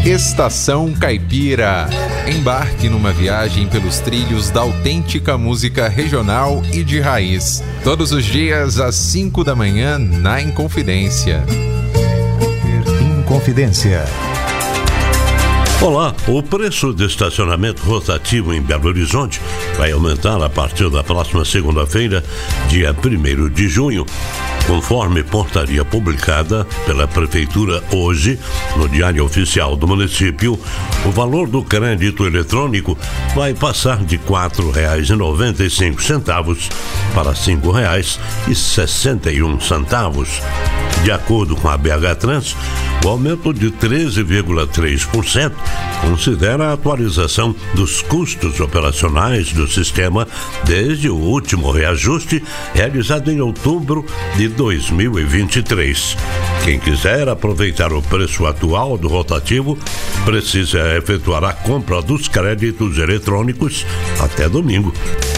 Estação Caipira. Embarque numa viagem pelos trilhos da autêntica música regional e de raiz. Todos os dias às 5 da manhã na Inconfidência. Inconfidência. Olá, o preço de estacionamento rotativo em Belo Horizonte vai aumentar a partir da próxima segunda-feira, dia 1º de junho. Conforme portaria publicada pela Prefeitura hoje, no Diário Oficial do município, o valor do crédito eletrônico vai passar de R$ 4,95 para R$ 5,61. De acordo com a BH Trans, o aumento de 13,3% considera a atualização dos custos operacionais do sistema desde o último reajuste realizado em outubro de 2023. Quem quiser aproveitar o preço atual do rotativo precisa efetuar a compra dos créditos eletrônicos até domingo.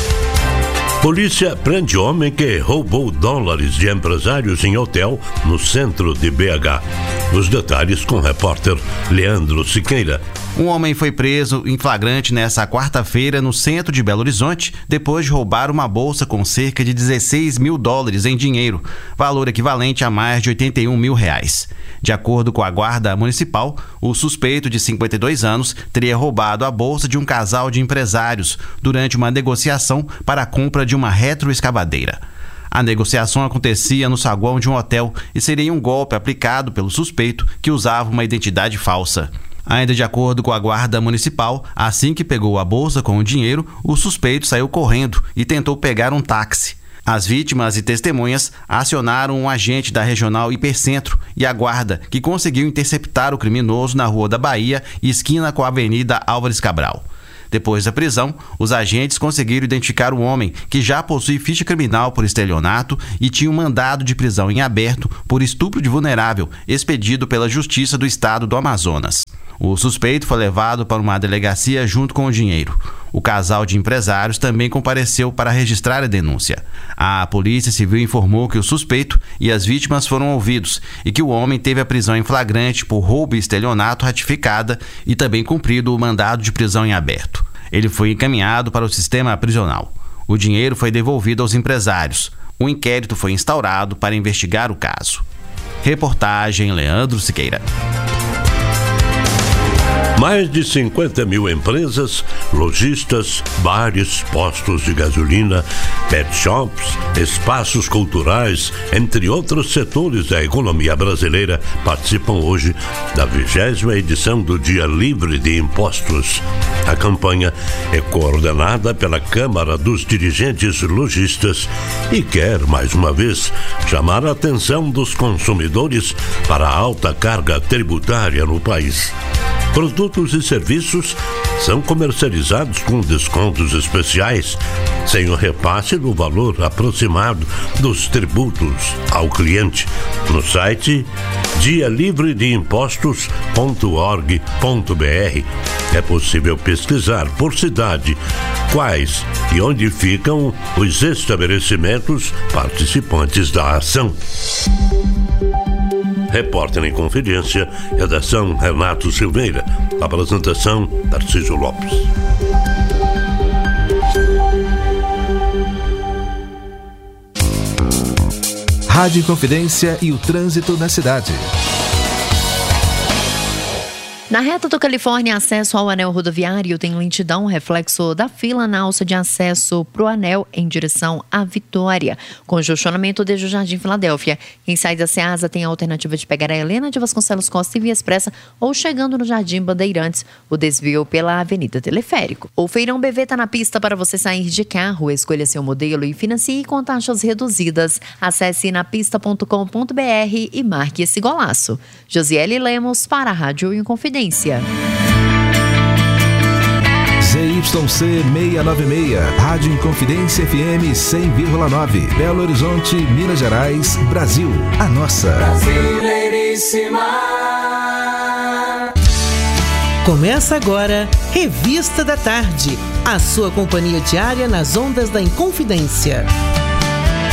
Polícia prende homem que roubou dólares de empresários em hotel no centro de BH. Os detalhes com o repórter Leandro Siqueira. Um homem foi preso em flagrante nesta quarta-feira no centro de Belo Horizonte, depois de roubar uma bolsa com cerca de 16 mil dólares em dinheiro, valor equivalente a mais de 81 mil reais. De acordo com a Guarda Municipal, o suspeito de 52 anos teria roubado a bolsa de um casal de empresários durante uma negociação para a compra de uma retroescavadeira. A negociação acontecia no saguão de um hotel e seria um golpe aplicado pelo suspeito que usava uma identidade falsa. Ainda de acordo com a Guarda Municipal, assim que pegou a bolsa com o dinheiro, o suspeito saiu correndo e tentou pegar um táxi. As vítimas e testemunhas acionaram um agente da Regional Hipercentro e a guarda, que conseguiu interceptar o criminoso na Rua da Bahia, esquina com a Avenida Álvares Cabral. Depois da prisão, os agentes conseguiram identificar o homem, que já possui ficha criminal por estelionato e tinha um mandado de prisão em aberto por estupro de vulnerável, expedido pela Justiça do Estado do Amazonas. O suspeito foi levado para uma delegacia junto com o dinheiro. O casal de empresários também compareceu para registrar a denúncia. A Polícia Civil informou que o suspeito e as vítimas foram ouvidos e que o homem teve a prisão em flagrante por roubo e estelionato ratificada e também cumprido o mandado de prisão em aberto. Ele foi encaminhado para o sistema prisional. O dinheiro foi devolvido aos empresários. Um inquérito foi instaurado para investigar o caso. Reportagem Leandro Siqueira. Mais de 50 mil empresas, lojistas, bares, postos de gasolina, pet shops, espaços culturais, entre outros setores da economia brasileira, participam hoje da 20ª edição do Dia Livre de Impostos. A campanha é coordenada pela Câmara dos Dirigentes Lojistas e quer, mais uma vez, chamar a atenção dos consumidores para a alta carga tributária no país. Produtos e serviços são comercializados com descontos especiais, sem o repasse do valor aproximado dos tributos ao cliente. No site dialivredeimpostos.org.br é possível pesquisar por cidade quais e onde ficam os estabelecimentos participantes da ação. Repórter em Confidência, redação Renato Silveira, apresentação Tarcísio Lopes. Rádio Confidência e o trânsito na cidade. Na reta do Califórnia, acesso ao anel rodoviário tem lentidão, reflexo da fila na alça de acesso para o anel em direção à Vitória. Congestionamento desde o Jardim Filadélfia. Quem sai da Ceasa tem a alternativa de pegar a Helena de Vasconcelos Costa e Via Expressa ou chegando no Jardim Bandeirantes, o desvio pela Avenida Teleférico. O Feirão BV está na pista para você sair de carro. Escolha seu modelo e financie com taxas reduzidas. Acesse napista.com.br e marque esse golaço. Josiele Lemos para a Rádio Inconfidência. ZYC 696, Rádio Inconfidência FM 100,9, Belo Horizonte, Minas Gerais, Brasil. A nossa Brasileiríssima. Começa agora, Revista da Tarde, a sua companhia diária nas ondas da Inconfidência.